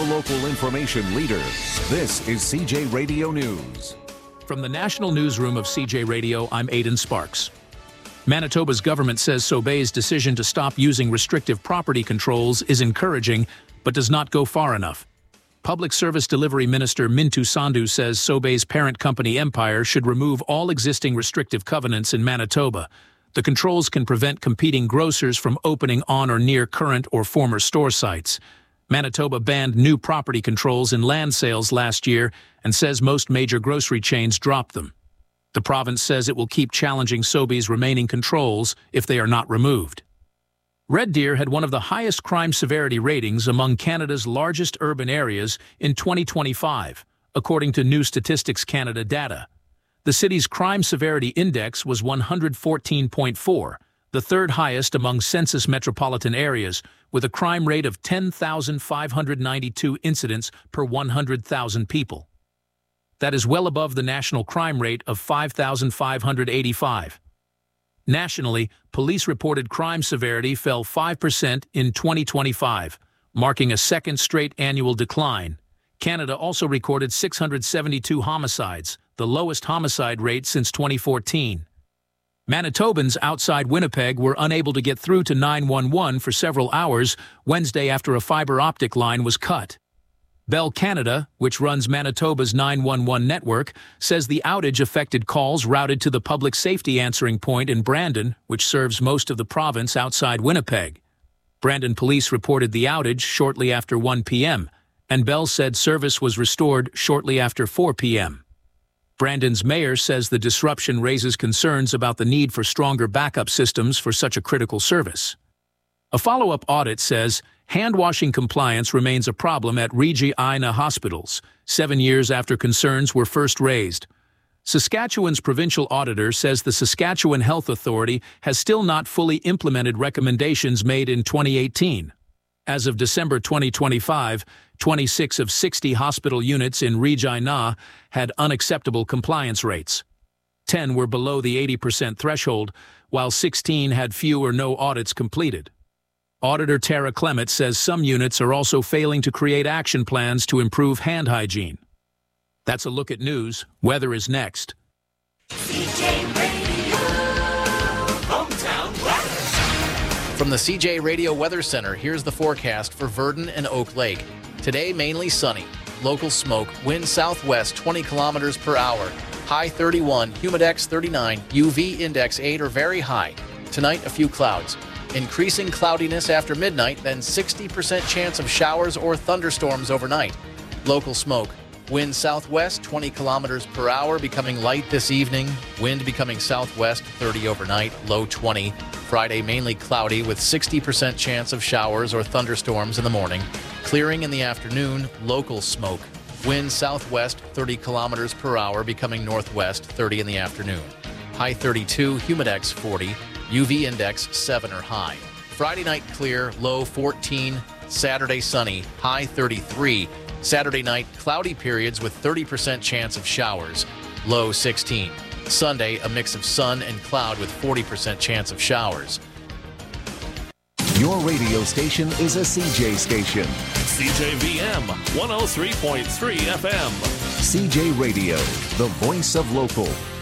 local information leader. This is CJ Radio News. From the National Newsroom of CJ Radio, I'm Aidan Sparks. Manitoba's government says Sobeys' decision to stop using restrictive property controls is encouraging, but does not go far enough. Public Service Delivery Minister Mintu Sandhu says Sobeys' parent company Empire should remove all existing restrictive covenants in Manitoba. The controls can prevent competing grocers from opening on or near current or former store sites. Manitoba banned new property controls in land sales last year and says most major grocery chains dropped them. The province says it will keep challenging Sobeys' remaining controls if they are not removed. Red Deer had one of the highest crime severity ratings among Canada's largest urban areas in 2025, according to New Statistics Canada data. The city's crime severity index was 114.4, the third highest among census metropolitan areas, with a crime rate of 10,592 incidents per 100,000 people. That is well above the national crime rate of 5,585. Nationally, police-reported crime severity fell 5% in 2025, marking a second straight annual decline. Canada also recorded 672 homicides, the lowest homicide rate since 2014. Manitobans outside Winnipeg were unable to get through to 911 for several hours Wednesday after a fiber optic line was cut. Bell Canada, which runs Manitoba's 911 network, says the outage affected calls routed to the public safety answering point in Brandon, which serves most of the province outside Winnipeg. Brandon police reported the outage shortly after 1 p.m., and Bell said service was restored shortly after 4 p.m. Brandon's mayor says the disruption raises concerns about the need for stronger backup systems for such a critical service. A follow-up audit says hand-washing compliance remains a problem at Regina hospitals, 7 years after concerns were first raised. Saskatchewan's provincial auditor says the Saskatchewan Health Authority has still not fully implemented recommendations made in 2018. As of December 2025, 26 of 60 hospital units in Regina had unacceptable compliance rates. 10 were below the 80% threshold, while 16 had few or no audits completed. Auditor Tara Clement says some units are also failing to create action plans to improve hand hygiene. That's a look at news. Weather is next. CJ Radio, hometown weather. From the CJ Radio Weather Center, here's the forecast for Virden and Oak Lake. Today, mainly sunny. Local smoke. Wind southwest 20 kilometers per hour. High 31, humidex 39, UV index 8 or very high. Tonight, a few clouds. Increasing cloudiness after midnight, then 60% chance of showers or thunderstorms overnight. Local smoke. Wind southwest 20 kilometers per hour, becoming light this evening. Wind becoming southwest 30 overnight, low 20. Friday mainly cloudy with 60% chance of showers or thunderstorms in the morning. Clearing in the afternoon, local smoke. Wind southwest 30 kilometers per hour, becoming northwest 30 in the afternoon. High 32, humidex 40. UV index 7 or high. Friday night clear, low 14. Saturday sunny, high 33. Saturday night cloudy periods with 30% chance of showers, low 16. Sunday a mix of sun and cloud with 40% chance of showers. Your radio station is a CJ station. CJVM 103.3 FM. CJ Radio, the voice of local.